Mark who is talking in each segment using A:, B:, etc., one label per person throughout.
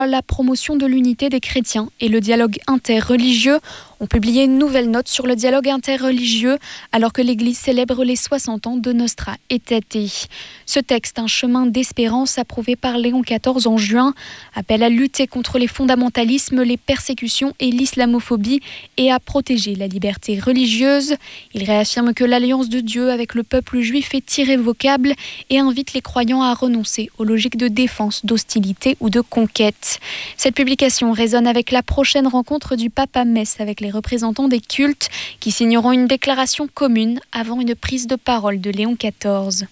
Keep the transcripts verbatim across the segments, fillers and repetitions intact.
A: La promotion de l'unité des chrétiens et le dialogue interreligieux ont publié une nouvelle note sur le dialogue interreligieux alors que l'Église célèbre les soixante ans de Nostra Aetate. Ce texte, un chemin d'espérance approuvé par Léon quatorze en juin, appelle à lutter contre les fondamentalismes, les persécutions et l'islamophobie et à protéger la liberté religieuse. Il réaffirme que l'alliance de Dieu avec le peuple juif est irrévocable et invite les croyants à renoncer aux logiques de défense, d'hostilité ou de conquête. Cette publication résonne avec la prochaine rencontre du pape à Metz avec les représentants des cultes qui signeront une déclaration commune avant une prise de parole de Léon quatorze.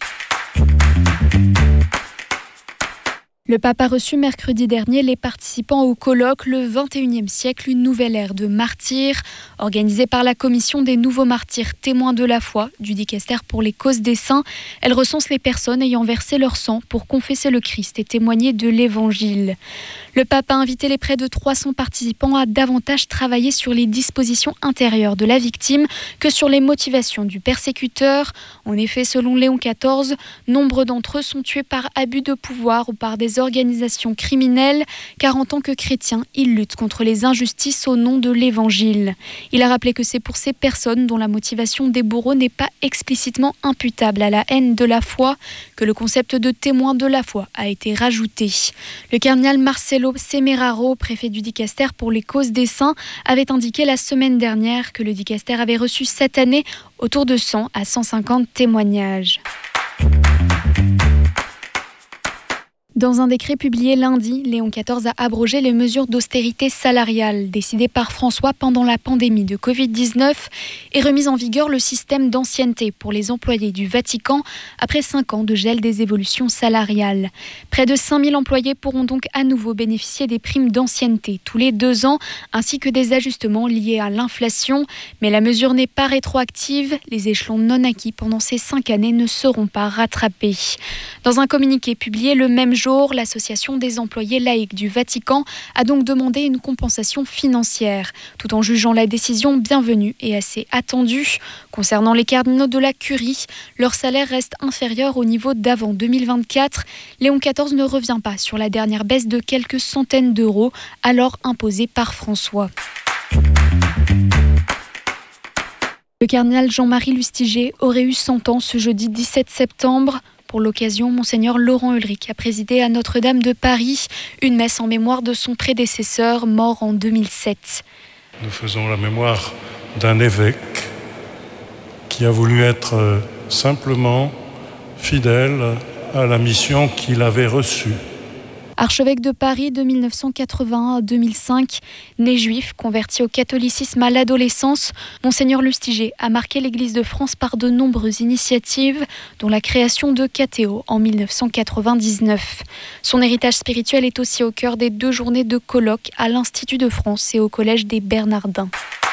A: Le pape a reçu mercredi dernier les participants au colloque Le vingt et unième siècle, une nouvelle ère de martyrs, organisé par la commission des nouveaux martyrs témoins de la foi du Dicaster pour les causes des saints. Elle recense les personnes ayant versé leur sang pour confesser le Christ et témoigner de l'Évangile. Le pape a invité les près de trois cents participants à davantage travailler sur les dispositions intérieures de la victime que sur les motivations du persécuteur. En effet, selon Léon quatorze, nombre d'entre eux sont tués par abus de pouvoir ou par des organisations criminelles, car en tant que chrétiens, ils luttent contre les injustices au nom de l'Évangile. Il a rappelé que c'est pour ces personnes dont la motivation des bourreaux n'est pas explicitement imputable à la haine de la foi que le concept de témoin de la foi a été rajouté. Le cardinal Marcelo Semeraro, préfet du Dicaster pour les causes des saints, avait indiqué la semaine dernière que le Dicaster avait reçu cette année autour de cent à cent cinquante témoignages. Dans un décret publié lundi, Léon quatorze a abrogé les mesures d'austérité salariale décidées par François pendant la pandémie de covid dix-neuf et remis en vigueur le système d'ancienneté pour les employés du Vatican après cinq ans de gel des évolutions salariales. Près de cinq mille employés pourront donc à nouveau bénéficier des primes d'ancienneté tous les deux ans ainsi que des ajustements liés à l'inflation. Mais la mesure n'est pas rétroactive. Les échelons non acquis pendant ces cinq années ne seront pas rattrapés. Dans un communiqué publié le même jour, l'association des employés laïcs du Vatican a donc demandé une compensation financière, tout en jugeant la décision bienvenue et assez attendue. Concernant les cardinaux de la Curie, leur salaire reste inférieur au niveau d'avant deux mille vingt-quatre. Léon quatorze ne revient pas sur la dernière baisse de quelques centaines d'euros, alors imposée par François. Le cardinal Jean-Marie Lustiger aurait eu cent ans ce jeudi dix-sept septembre. Pour l'occasion, Monseigneur Laurent Ulrich a présidé à Notre-Dame de Paris une messe en mémoire de son prédécesseur, mort en deux mille sept.
B: Nous faisons la mémoire d'un évêque qui a voulu être simplement fidèle à la mission qu'il avait reçue.
A: Archevêque de Paris de mille neuf cent quatre-vingt-un à deux mille cinq, né juif, converti au catholicisme à l'adolescence, Monseigneur Lustiger a marqué l'Église de France par de nombreuses initiatives, dont la création de Catéo en mille neuf cent quatre-vingt-dix-neuf. Son héritage spirituel est aussi au cœur des deux journées de colloques à l'Institut de France et au Collège des Bernardins.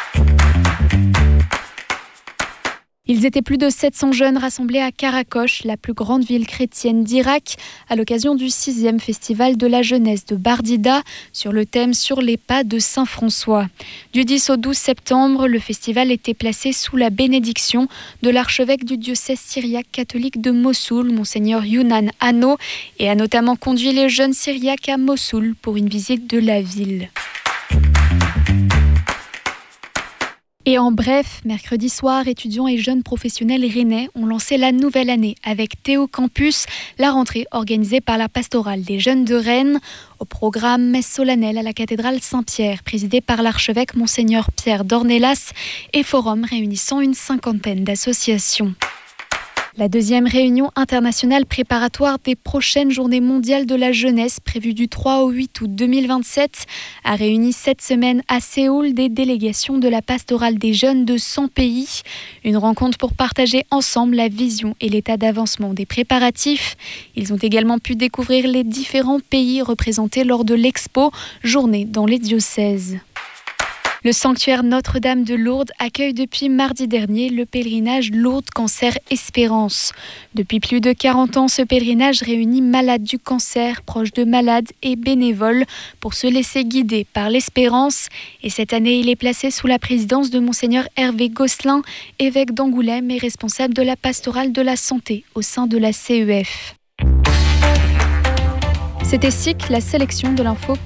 A: Ils étaient plus de sept cents jeunes rassemblés à Karakosh, la plus grande ville chrétienne d'Irak, à l'occasion du sixième festival de la jeunesse de Bardida, sur le thème « Sur les pas de Saint François ». Du dix au douze septembre, le festival était placé sous la bénédiction de l'archevêque du diocèse syriaque catholique de Mossoul, Monseigneur Younan Hanno, et a notamment conduit les jeunes syriaques à Mossoul pour une visite de la ville. Et en bref, mercredi soir, étudiants et jeunes professionnels rennais ont lancé la nouvelle année avec Théo Campus, la rentrée organisée par la pastorale des jeunes de Rennes. Au programme, messe solennelle à la cathédrale Saint-Pierre, présidée par l'archevêque Monseigneur Pierre Dornelas, et forum réunissant une cinquantaine d'associations. La deuxième réunion internationale préparatoire des prochaines journées mondiales de la jeunesse, prévue du trois au huit août deux mille vingt-sept, a réuni cette semaine à Séoul des délégations de la pastorale des jeunes de cent pays. Une rencontre pour partager ensemble la vision et l'état d'avancement des préparatifs. Ils ont également pu découvrir les différents pays représentés lors de l'expo Journée dans les diocèses. Le sanctuaire Notre-Dame de Lourdes accueille depuis mardi dernier le pèlerinage Lourdes Cancer Espérance. Depuis plus de quarante ans, ce pèlerinage réunit malades du cancer, proches de malades et bénévoles pour se laisser guider par l'espérance. Et cette année, il est placé sous la présidence de Monseigneur Hervé Gosselin, évêque d'Angoulême et responsable de la pastorale de la santé au sein de la C E F. C'était S I C, la sélection de l'info